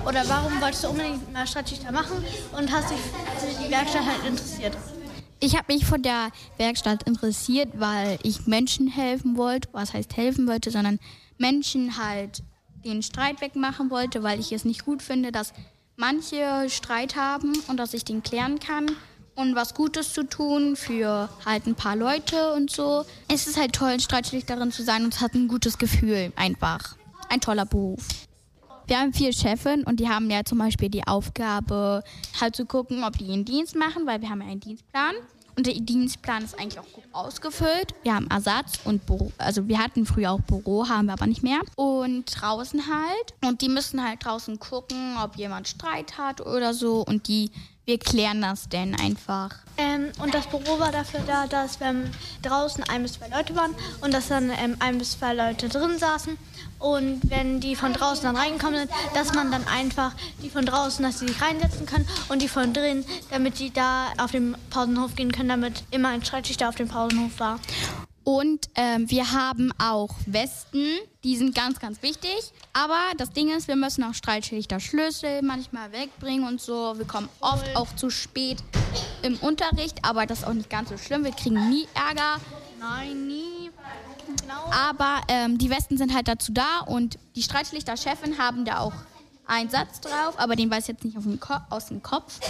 oder warum wolltest du unbedingt mal Streitschlichter machen und hast dich für die Werkstatt halt interessiert? Ich habe mich von der Werkstatt interessiert, weil ich Menschen helfen wollte. Was heißt helfen wollte, sondern Menschen halt den Streit wegmachen wollte, weil ich es nicht gut finde, dass manche Streit haben und dass ich den klären kann und was Gutes zu tun für halt ein paar Leute und so. Es ist halt toll, Streitschlichterin zu sein und es hat ein gutes Gefühl einfach. Ein toller Beruf. Wir haben 4 Chefinnen und die haben ja zum Beispiel die Aufgabe, halt zu gucken, ob die ihren Dienst machen, weil wir haben ja einen Dienstplan. Und der Dienstplan ist eigentlich auch gut ausgefüllt. Wir haben Ersatz und Büro. Also wir hatten früher auch Büro, haben wir aber nicht mehr. Und draußen halt. Und die müssen halt draußen gucken, ob jemand Streit hat oder so. Und wir klären das dann einfach. Und das Büro war dafür da, dass wir draußen 1 bis 2 Leute waren und dass dann 1 bis 2 Leute drin saßen. Und wenn die von draußen dann reingekommen sind, dass man dann einfach die von draußen, dass sie sich reinsetzen können und die von drinnen, damit die da auf den Pausenhof gehen können, damit immer ein Streitschlichter auf dem Pausenhof war. Und wir haben auch Westen, die sind ganz, ganz wichtig. Aber das Ding ist, wir müssen auch Streitschlichter-Schlüssel manchmal wegbringen und so. Wir kommen oft auch zu spät im Unterricht, aber das ist auch nicht ganz so schlimm. Wir kriegen nie Ärger. Nein, nie. Genau. Aber die Westen sind halt dazu da und die Streitschlichter-Chefin haben da auch einen Satz drauf, aber den weiß ich jetzt nicht aus dem Kopf.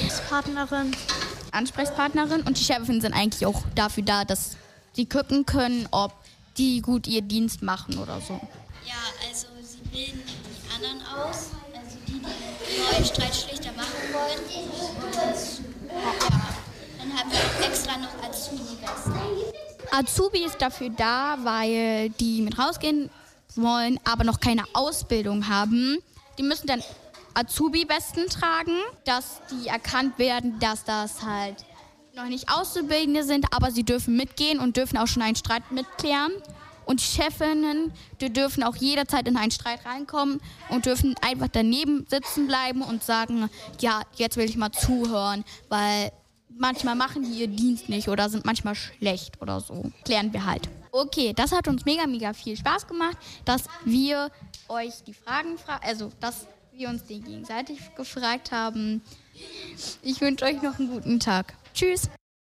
Ansprechpartnerin und die Chefin sind eigentlich auch dafür da, dass sie gucken können, ob die gut ihr Dienst machen oder so. Ja, also sie bilden die anderen aus, also die neue Streitschlichter machen wollen. Und ja, dann haben wir auch extra noch Azubi-Westen. Azubi ist dafür da, weil die mit rausgehen wollen, aber noch keine Ausbildung haben. Die müssen dann Azubi-Westen tragen, dass die erkannt werden, dass das halt noch nicht Auszubildende sind, aber sie dürfen mitgehen und dürfen auch schon einen Streit mitklären. Und die Chefinnen, die dürfen auch jederzeit in einen Streit reinkommen und dürfen einfach daneben sitzen bleiben und sagen, ja, jetzt will ich mal zuhören, weil manchmal machen die ihr Dienst nicht oder sind manchmal schlecht oder so. Klären wir halt. Okay, das hat uns mega, mega viel Spaß gemacht, dass wir euch die Fragen dass wir uns die gegenseitig gefragt haben. Ich wünsche euch noch einen guten Tag. Tschüss.